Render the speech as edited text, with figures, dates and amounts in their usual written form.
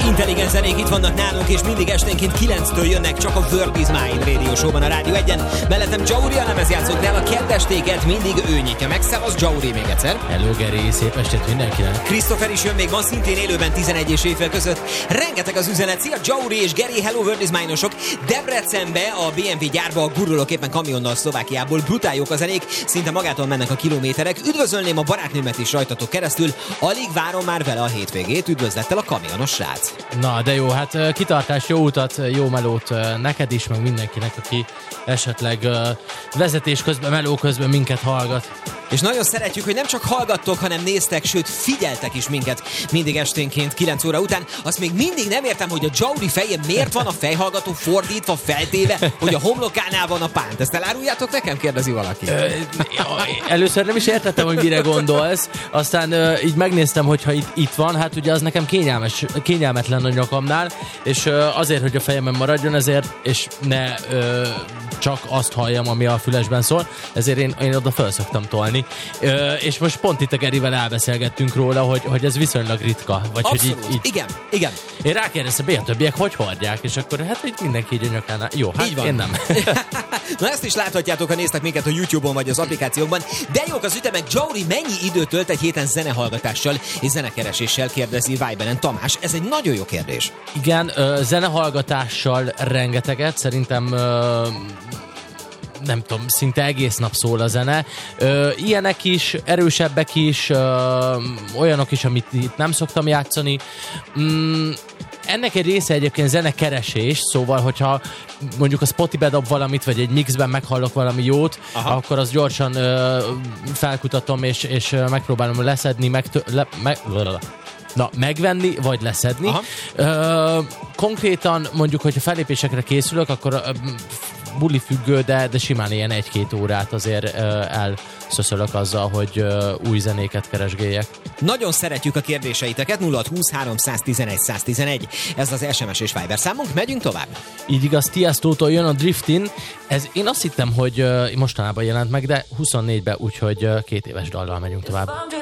Intelligens zenék itt vannak nálunk, és mindig esténként 9-től jönnek csak a World is Mine Radio Show-ban a Rádió 1-en. Mellettem Jauri a lemezjátszók, de a kedvestéket mindig ő nyitja meg. Szevasz Jauri még egyszer. Hello Geri, szép estét mindenkinek. Christopher is jön még ma, szintén élőben 11 és éjfél között. Rengeteg az üzenet. Szia Jauri és Geri, hello World is Mine-osok. Debrecenbe a BMW gyárba gurulok éppen kamionnal Szlovákiából. Brutál jók a zenék, szinte magától mennek a kilométerek. Üdvözölném a barátnőmet is rajtatok keresztül. Alig várom már vele a hétvégét. Üdvözlettel a kamionos srác. Na, de jó, hát kitartás, jó utat, jó melót neked is, meg mindenkinek, aki esetleg vezetés közben, meló közben minket hallgat. És nagyon szeretjük, hogy nem csak hallgattok, hanem néztek, sőt figyeltek is minket mindig esténként 9 óra után. Azt még mindig nem értem, hogy a Jauri fején miért van a fejhallgató fordítva, feltéve, hogy a homlokánál van a pánt. Ezt eláruljátok nekem? Kérdezi valaki. Először nem is értettem, hogy mire gondolsz, aztán így megnéztem, hogyha itt van, hát ugye az nekem kényelmetlen a nyakamnál, és azért, hogy a fejemen maradjon, ezért, és ne csak azt halljam, ami a fülesben szól, ezért én oda fel szoktam tolni. És most pont itt a Gerivel elbeszélgettünk róla, hogy ez viszonylag ritka. Vagy abszolút, hogy így. Igen. Én rákérdeztem, hogy a többiek hogy hordják, és akkor hát így mindenki így a nyakánál. Jó, hát én nem. Na ezt is láthatjátok, ha néztek minket a YouTube-on vagy az applikációkban. De jók az ütemek. Jauri mennyi időt tölt egy héten zenehallgatással és zenekereséssel, kérdezi Viberen Tamás. Ez egy nagyon jó kérdés. Igen, zenehallgatással rengeteget, szerintem nem tudom, szinte egész nap szól a zene. Ilyenek is, erősebbek is, olyanok is, amit itt nem szoktam játszani. Ennek egy része egyébként zenekeresés, szóval, hogyha mondjuk a Spotify dob valamit, vagy egy mixben meghallok valami jót, akkor azt gyorsan felkutatom, és megpróbálom leszedni, megvenni, vagy leszedni. Konkrétan mondjuk, hogyha fellépésekre készülök, akkor buli függő, de simán ilyen 1-2 órát azért elszöszölök azzal, hogy új zenéket keresgéljek. Nagyon szeretjük a kérdéseiteket, 0620 311 111. Ez az SMS és Viber számunk, megyünk tovább. Így igaz, Tiestótól jön a Driftin. Ez én azt hittem, hogy mostanában jelent meg, de 24-ben, úgyhogy 2 éves dallal megyünk tovább.